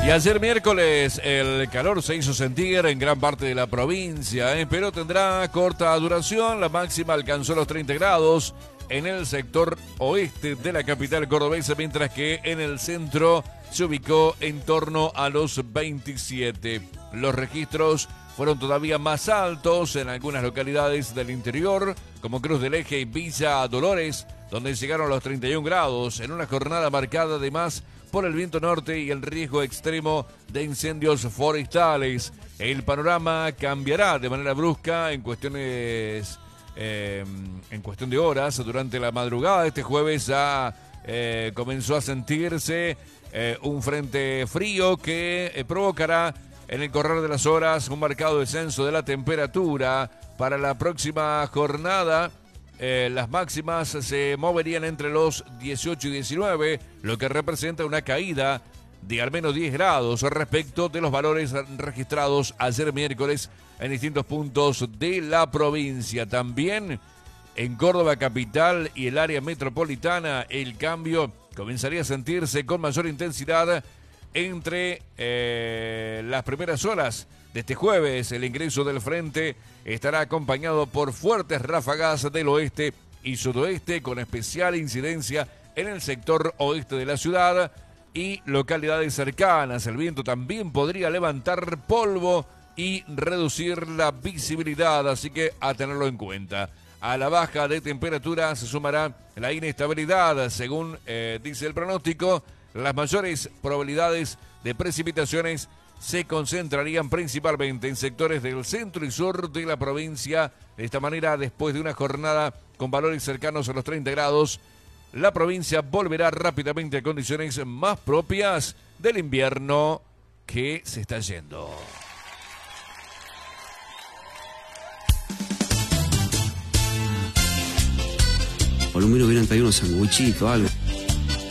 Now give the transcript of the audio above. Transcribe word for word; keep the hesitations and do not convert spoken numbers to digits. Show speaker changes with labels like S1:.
S1: Y ayer miércoles el calor se hizo sentir en gran parte de la provincia, ¿eh? pero tendrá corta duración. La máxima alcanzó los treinta grados en el sector oeste de la capital cordobesa, mientras que en el centro se ubicó en torno a los veintisiete. Los registros fueron todavía más altos en algunas localidades del interior, como Cruz del Eje y Villa Dolores, donde llegaron a los treinta y un grados, en una jornada marcada además por el viento norte y el riesgo extremo de incendios forestales. El panorama cambiará de manera brusca en cuestiones, eh, en cuestión de horas. Durante la madrugada de este jueves ya eh, comenzó a sentirse eh, un frente frío que eh, provocará en el correr de las horas un marcado descenso de la temperatura. Para la próxima jornada, Eh, las máximas se moverían entre los dieciocho y diecinueve, lo que representa una caída de al menos diez grados respecto de los valores registrados ayer miércoles en distintos puntos de la provincia. También en Córdoba capital y el área metropolitana el cambio comenzaría a sentirse con mayor intensidad entre eh, las primeras horas de este jueves. El ingreso del frente estará acompañado por fuertes ráfagas del oeste y sudoeste, con especial incidencia en el sector oeste de la ciudad y localidades cercanas. El viento también podría levantar polvo y reducir la visibilidad, así que a tenerlo en cuenta. A la baja de temperatura se sumará la inestabilidad. Según eh, dice el pronóstico, las mayores probabilidades de precipitaciones se concentrarían principalmente en sectores del centro y sur de la provincia. De esta manera, después de una jornada con valores cercanos a los treinta grados, la provincia volverá rápidamente a condiciones más propias del invierno que se está yendo.
S2: Por lo menos hubieran traído unos sanguchitos, algo.